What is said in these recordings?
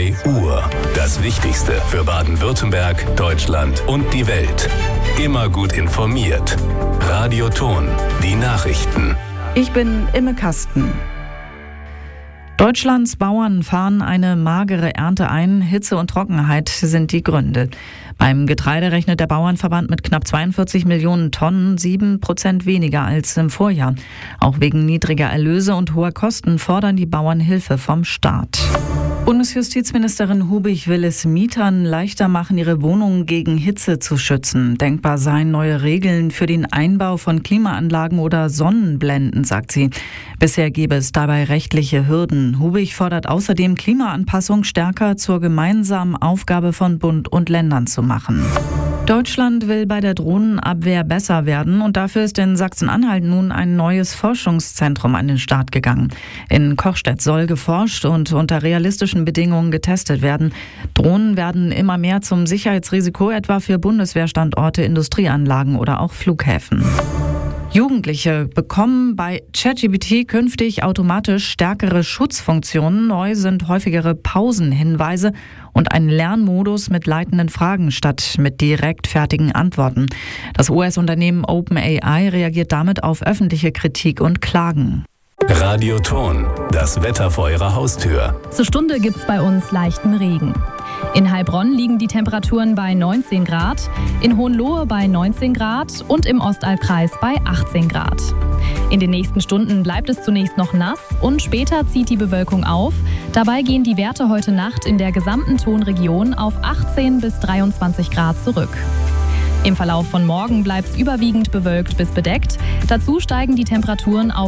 2 Uhr. Das Wichtigste für Baden-Württemberg, Deutschland und die Welt. Immer gut informiert. Radio Ton, die Nachrichten. Ich bin Imme Kasten. Deutschlands Bauern fahren eine magere Ernte ein. Hitze und Trockenheit sind die Gründe. Beim Getreide rechnet der Bauernverband mit knapp 42 Millionen Tonnen, 7% weniger als im Vorjahr. Auch wegen niedriger Erlöse und hoher Kosten fordern die Bauern Hilfe vom Staat. Bundesjustizministerin Hubig will es Mietern leichter machen, ihre Wohnungen gegen Hitze zu schützen. Denkbar seien neue Regeln für den Einbau von Klimaanlagen oder Sonnenblenden, sagt sie. Bisher gebe es dabei rechtliche Hürden. Hubig fordert außerdem, Klimaanpassung stärker zur gemeinsamen Aufgabe von Bund und Ländern zu machen. Deutschland will bei der Drohnenabwehr besser werden und dafür ist in Sachsen-Anhalt nun ein neues Forschungszentrum an den Start gegangen. In Kochstedt soll geforscht und unter realistischen Bedingungen getestet werden. Drohnen werden immer mehr zum Sicherheitsrisiko, etwa für Bundeswehrstandorte, Industrieanlagen oder auch Flughäfen. Jugendliche bekommen bei ChatGPT künftig automatisch stärkere Schutzfunktionen. Neu sind häufigere Pausenhinweise und ein Lernmodus mit leitenden Fragen statt mit direkt fertigen Antworten. Das US-Unternehmen OpenAI reagiert damit auf öffentliche Kritik und Klagen. Radio Ton, das Wetter vor Ihrer Haustür. Zur Stunde gibt's bei uns leichten Regen. In Heilbronn liegen die Temperaturen bei 19 Grad, in Hohenlohe bei 19 Grad und im Ostalbkreis bei 18 Grad. In den nächsten Stunden bleibt es zunächst noch nass und später zieht die Bewölkung auf. Dabei gehen die Werte heute Nacht in der gesamten Tonregion auf 18 bis 23 Grad zurück. Im Verlauf von morgen bleibt es überwiegend bewölkt bis bedeckt. Dazu steigen die Temperaturen auf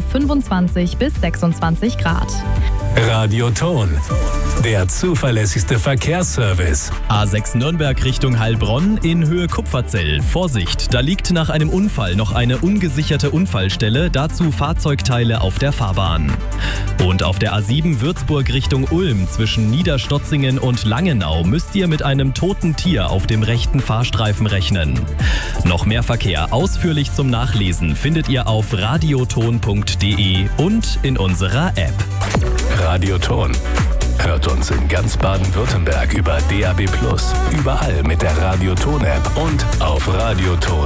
25 bis 26 Grad. Radio Ton, der zuverlässigste Verkehrsservice. A6 Nürnberg Richtung Heilbronn in Höhe Kupferzell. Vorsicht, da liegt nach einem Unfall noch eine ungesicherte Unfallstelle, dazu Fahrzeugteile auf der Fahrbahn. Und auf der A7 Würzburg Richtung Ulm zwischen Niederstotzingen und Langenau müsst ihr mit einem toten Tier auf dem rechten Fahrstreifen rechnen. Noch mehr Verkehr ausführlich zum Nachlesen findet ihr auf radioton.de und in unserer App. Radio Ton. Hört uns in ganz Baden-Württemberg über DAB+, überall mit der Radio Ton App und auf radioton.de.